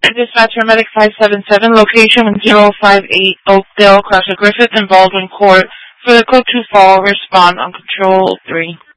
Dispatch Medic 577, location 058 Oakdale, Crosser Griffith, involved in court for the code 2 fall. Respond on control 3.